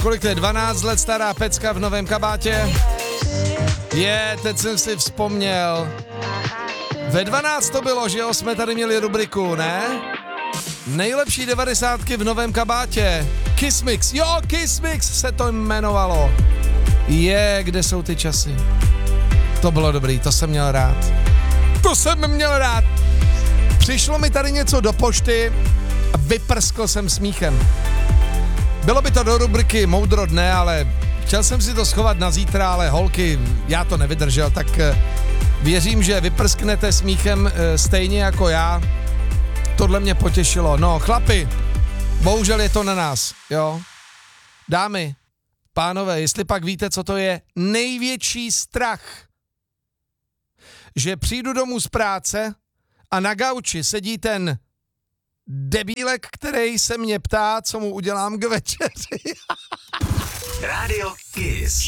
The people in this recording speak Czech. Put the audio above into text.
kolik to je, 12 let stará pecka v novém kabátě. Teď jsem si vzpomněl. Ve 12 to bylo, že jo, jsme tady měli rubriku, ne? Nejlepší 90 v novém kabátě. Kiss Mix, jo, Kiss Mix se to jmenovalo. Kde jsou ty časy? To bylo dobrý, to jsem měl rád. Přišlo mi tady něco do pošty a vyprskl jsem smíchem. Bylo by to do rubriky Moudro dne, ale chtěl jsem si to schovat na zítra, ale holky, já to nevydržel, tak věřím, že vyprsknete smíchem stejně jako já. Tohle mě potěšilo. No, chlapi, bohužel je to na nás, jo. Dámy, pánové, jestli pak víte, co to je největší strach, že přijdu domů z práce a na gauči sedí ten debílek, který se mě ptá, co mu udělám k večeři. Rádio Kiss.